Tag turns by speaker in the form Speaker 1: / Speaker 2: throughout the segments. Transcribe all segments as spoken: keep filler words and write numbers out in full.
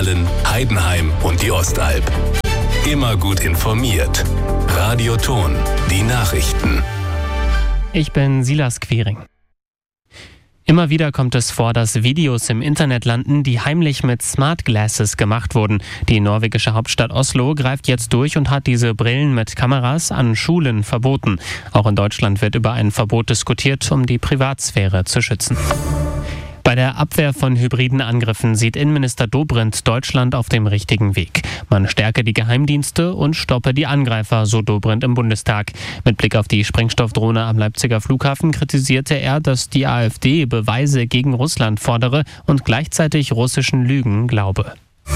Speaker 1: Aalen, Heidenheim und die Ostalb. Immer gut informiert. Radioton, die Nachrichten.
Speaker 2: Ich bin Silas Quering. Immer wieder kommt es vor, dass Videos im Internet landen, die heimlich mit Smart Glasses gemacht wurden. Die norwegische Hauptstadt Oslo greift jetzt durch und hat diese Brillen mit Kameras an Schulen verboten. Auch in Deutschland wird über ein Verbot diskutiert, um die Privatsphäre zu schützen. Bei der Abwehr von hybriden Angriffen sieht Innenminister Dobrindt Deutschland auf dem richtigen Weg. Man stärke die Geheimdienste und stoppe die Angreifer, so Dobrindt im Bundestag. Mit Blick auf die Sprengstoffdrohne am Leipziger Flughafen kritisierte er, dass die AfD Beweise gegen Russland fordere und gleichzeitig russischen Lügen glaube.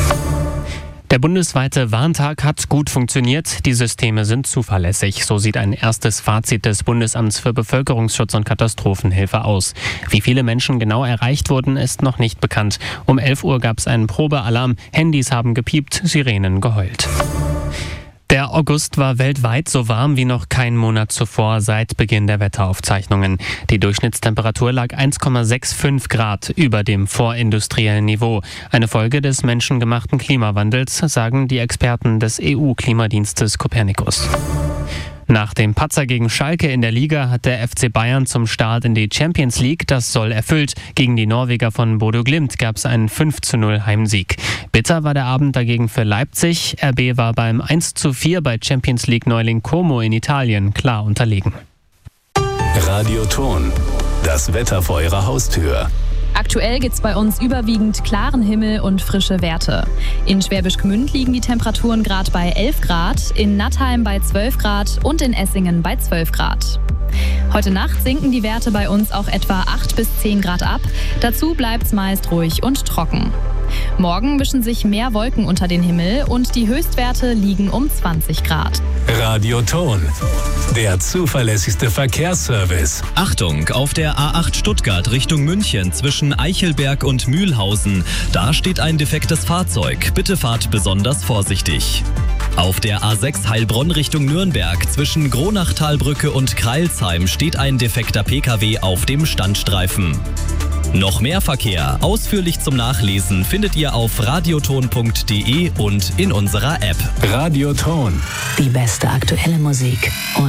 Speaker 2: Der bundesweite Warntag hat gut funktioniert. Die Systeme sind zuverlässig. So sieht ein erstes Fazit des Bundesamts für Bevölkerungsschutz und Katastrophenhilfe aus. Wie viele Menschen genau erreicht wurden, ist noch nicht bekannt. Um elf Uhr gab es einen Probealarm. Handys haben gepiept, Sirenen geheult. Der August war weltweit so warm wie noch kein Monat zuvor seit Beginn der Wetteraufzeichnungen. Die Durchschnittstemperatur lag eins Komma fünfundsechzig Grad über dem vorindustriellen Niveau. Eine Folge des menschengemachten Klimawandels, sagen die Experten des E U-Klimadienstes Copernicus. Nach dem Patzer gegen Schalke in der Liga hat der F C Bayern zum Start in die Champions League das Soll erfüllt. Gegen die Norweger von Bodo Glimt gab es einen fünf zu null Heimsieg. Bitter war der Abend dagegen für Leipzig. R B war beim eins zu vier bei Champions League Neuling Como in Italien klar unterlegen.
Speaker 1: Radioton, das Wetter vor Ihrer Haustür.
Speaker 3: Aktuell gibt es bei uns überwiegend klaren Himmel und frische Werte. In Schwäbisch Gmünd liegen die Temperaturen gerade bei elf Grad, in Nattheim bei zwölf Grad und in Essingen bei zwölf Grad. Heute Nacht sinken die Werte bei uns auch etwa acht bis zehn Grad ab. Dazu bleibt es meist ruhig und trocken. Morgen mischen sich mehr Wolken unter den Himmel und die Höchstwerte liegen um zwanzig Grad.
Speaker 1: Radioton, der zuverlässigste Verkehrsservice.
Speaker 4: Achtung, auf der A acht Stuttgart Richtung München zwischen Eichelberg und Mühlhausen. Da steht ein defektes Fahrzeug. Bitte fahrt besonders vorsichtig. Auf der A sechs Heilbronn Richtung Nürnberg zwischen Gronachtalbrücke und Kreilsheim steht ein defekter P K W auf dem Standstreifen. Noch mehr Verkehr, ausführlich zum Nachlesen, findet ihr auf radioton punkt de und in unserer App.
Speaker 1: Radioton.
Speaker 5: Die beste aktuelle Musik. Und